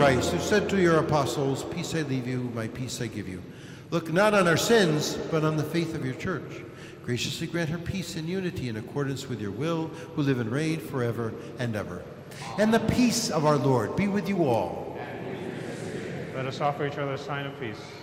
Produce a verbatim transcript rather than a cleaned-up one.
Christ, who said to your apostles, "Peace I leave you, my peace I give you," look not on our sins, but on the faith of your church. Graciously grant her peace and unity in accordance with your will, who live and reign forever and ever. And the peace of our Lord be with you all. Let us offer each other a sign of peace.